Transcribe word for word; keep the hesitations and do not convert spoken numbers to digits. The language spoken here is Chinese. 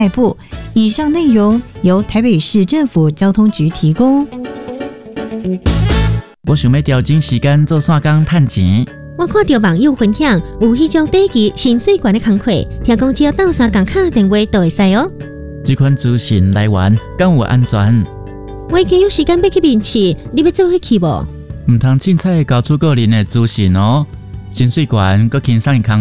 代步。以上内容由台北市政府交通局提供。 我想要调整时间做线工赚钱。 我看到网友分享有迄种短期薪水悬的工课，听讲只要斗三工打电话就会使哦。 这款资讯来源敢有安全？ 我已经有时间要去面试，你要做伙去无？ 唔通凊彩交出个人的资讯哦。薪水悬，佮轻松的工